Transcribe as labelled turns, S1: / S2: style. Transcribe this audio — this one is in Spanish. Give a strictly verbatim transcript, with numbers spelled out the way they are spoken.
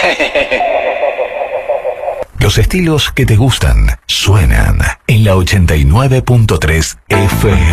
S1: Los estilos que te gustan suenan en la ochenta y nueve punto tres F M.